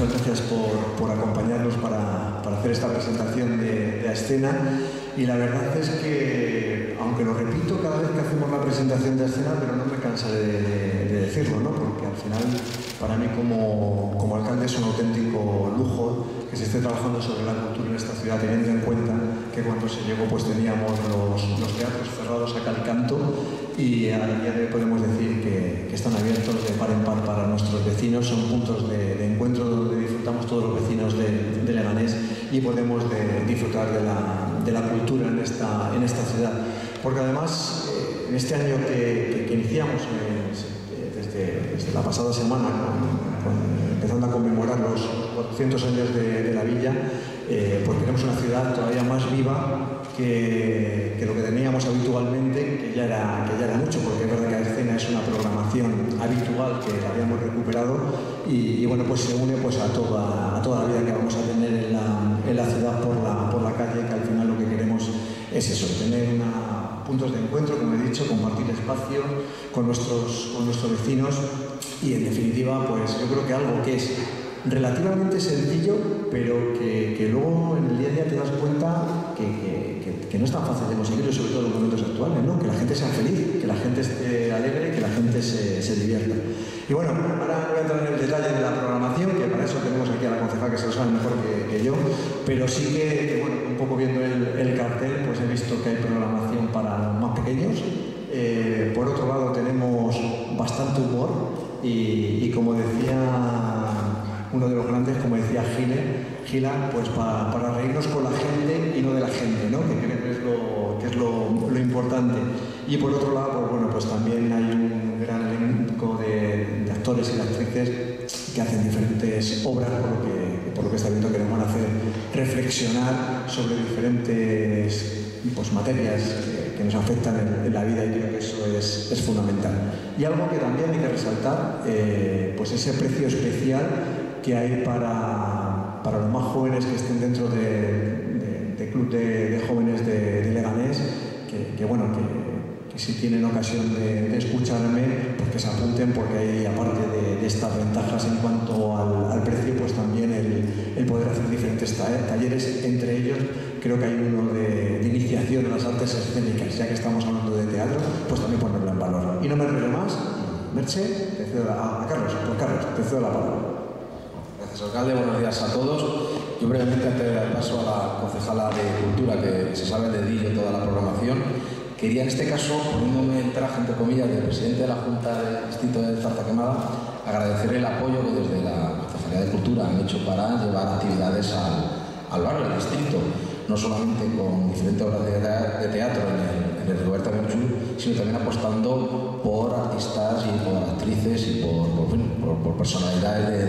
muchas gracias por acompañarnos para hacer esta presentación de A Escena. Y la verdad es que, aunque lo repito cada vez que hacemos la presentación de A Escena, pero no me cansaré de decirlo, ¿no? Porque al final, para mí como alcalde es un auténtico lujo que se esté trabajando sobre la cultura en esta ciudad, teniendo en cuenta que cuando se llegó pues teníamos los teatros cerrados a cal canto, y a día de hoy podemos decir que están abiertos de par en par para nuestros vecinos. Son puntos de encuentro donde disfrutamos todos los vecinos de Leganés y podemos disfrutar de la cultura en esta ciudad. Porque además, en este año que iniciamos, desde la pasada semana, empezando a conmemorar los 400 años de la villa, pues tenemos una ciudad todavía más viva que lo que teníamos habitualmente, que ya era mucho, porque es verdad que A Escena es una programación habitual que habíamos recuperado y bueno, pues se une pues a toda la vida que vamos a tener en la ciudad por la calle, que al final lo que queremos es eso, tener puntos de encuentro, como he dicho, compartir espacio con nuestros vecinos y, en definitiva, pues yo creo que algo que es relativamente sencillo, pero que luego en el día a día te das cuenta que no es tan fácil de conseguirlo, sobre todo en los momentos actuales, ¿no? Que la gente sea feliz, que la gente esté alegre, que la gente se divierta. Y bueno, ahora no voy a entrar en el detalle de la programación, que para eso tenemos aquí a la concejal que se lo sabe mejor que yo, pero sí que bueno, un poco viendo el cartel, pues he visto que hay programación para los más pequeños. Por otro lado tenemos bastante humor y como decía uno de los grandes, como decía Gila, pues para reírnos con la gente y no de la gente, ¿no? Que creo que es lo importante. Y por otro lado, pues bueno, pues también hay un gran elenco de actores y de actrices que hacen diferentes obras, por lo que está viendo, que nos van a hacer reflexionar sobre diferentes pues, materias que nos afectan en la vida, y creo que eso es fundamental. Y algo que también hay que resaltar, pues ese precio especial que hay para los más jóvenes que estén dentro del club de jóvenes de Leganés, que bueno, que si tienen ocasión de escucharme, pues que se apunten, porque hay, aparte de estas ventajas en cuanto al precio, pues también el poder hacer diferentes talleres. Entre ellos creo que hay uno de iniciación en las artes escénicas. Ya que estamos hablando de teatro, pues también ponerlo en valor. Y no me enrollo más. Merche, te cedo a Carlos. Pues Carlos, te cedo la palabra. Gracias, alcalde. Buenos días a todos. Yo brevemente, antes de dar paso a la concejala de Cultura, que se sabe de dedillo toda la programación, quería en este caso, poniéndome el traje, entre comillas, del presidente de la Junta del Distrito de Zarza Quemada, agradecer el apoyo que desde la Concejalía de Cultura han hecho para llevar actividades al barrio, al distrito, no solamente con diferentes obras de teatro en el Roberto Benjur, sino también apostando por artistas y por actrices y por personalidades